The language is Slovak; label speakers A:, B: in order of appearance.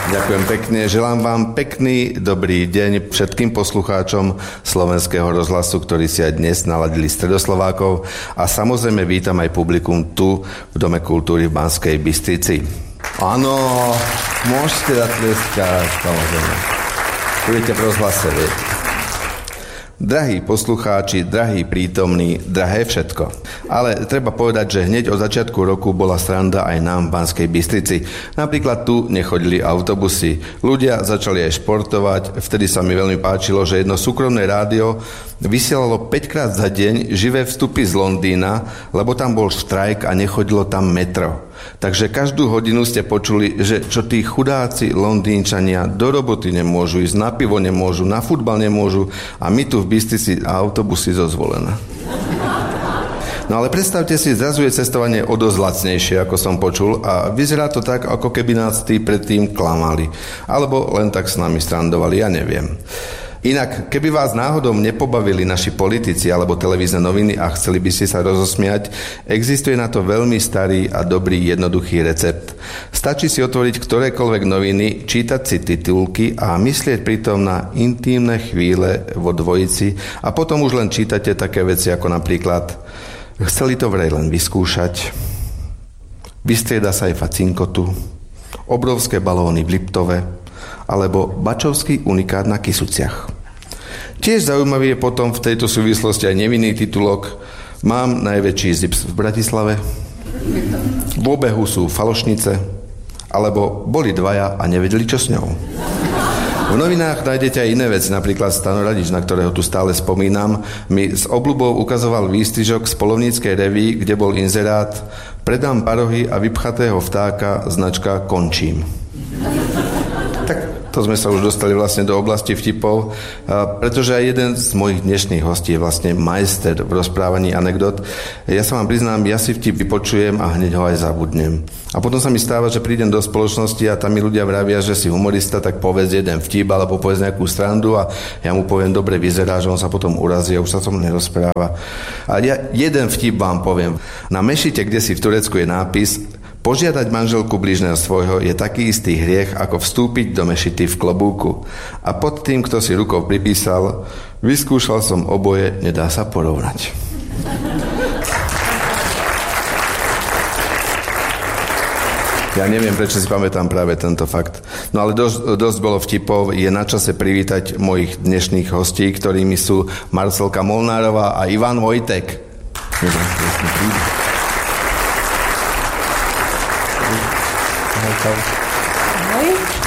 A: Ďakujem pekne. Želám vám pekný, dobrý deň všetkým poslucháčom Slovenského rozhlasu, ktorí si aj dnes naladili Stredoslovákov. A samozrejme vítam aj publikum tu v Dome kultúry v Banskej Bystrici. Áno, môžete dať tlieskať, samozrejme. Budete v rozhlase, viete. Drahí poslucháči, drahí prítomní, drahé všetko. Ale treba povedať, že hneď od začiatku roku bola sranda aj nám v Banskej Bystrici. Napríklad tu nechodili autobusy. Ľudia začali aj športovať. Vtedy sa mi veľmi páčilo, že jedno súkromné rádio vysielalo 5-krát za deň živé vstupy z Londýna, lebo tam bol štrajk a nechodilo tam metro. Takže každú hodinu ste počuli, že čo tí chudáci Londýnčania do roboty nemôžu ísť, na pivo nemôžu, na futbal nemôžu a my tu v Bystrici autobusy zo Zvolena. No ale predstavte si, zrazu je cestovanie o dosť lacnejšie, ako som počul, a vyzerá to tak, ako keby nás tí predtým klamali. Alebo len tak s nami strandovali, ja neviem. Inak, keby vás náhodou nepobavili naši politici alebo televízne noviny a chceli by ste sa rozosmiať, existuje na to veľmi starý a dobrý jednoduchý recept. Stačí si otvoriť ktorékoľvek noviny, čítať si titulky a myslieť pritom na intímne chvíle vo dvojici a potom už len čítate také veci ako napríklad chceli to vraj len vyskúšať, vystrieda sa aj facinkotu, obrovské balóny v Liptove, alebo bačovský unikát na Kysuciach. Tiež zaujímavý je potom v tejto súvislosti aj nevinný titulok Mám najväčší zips v Bratislave, v obehu sú falošnice, alebo boli dvaja a nevedeli, čo s ňou. V novinách nájdete aj iné veci, napríklad Stano Radič, na ktorého tu stále spomínam, mi s obľubou ukazoval výstrižok z Polovníckej reví, kde bol inzerát Predám parohy a vypchatého vtáka, značka Končím. To sme sa už dostali vlastne do oblasti vtipov, pretože aj jeden z mojich dnešných hostí je vlastne majster v rozprávaní anekdot. Ja sa vám priznám, ja si vtip vypočujem a hneď ho aj zabudnem. A potom sa mi stáva, že prídem do spoločnosti a tam mi ľudia vravia, že si humorista, tak povedz jeden vtip alebo povedz nejakú strandu a ja mu poviem, dobre vyzerá, že on sa potom urazí a už sa tom nerozpráva. A ja jeden vtip vám poviem. Na mešite, kde si v Turecku je nápis Požiadať manželku blížneho svojho je taký istý hriech, ako vstúpiť do mešity v klobúku. A pod tým, kto si rukou pripísal, vyskúšal som oboje, nedá sa porovnať. Ja neviem, prečo si pamätám práve tento fakt. No ale dosť bolo vtipov. Je na čase privítať mojich dnešných hostí, ktorými sú Marcelka Molnárová a Ivan Vojtek.
B: Ahoj.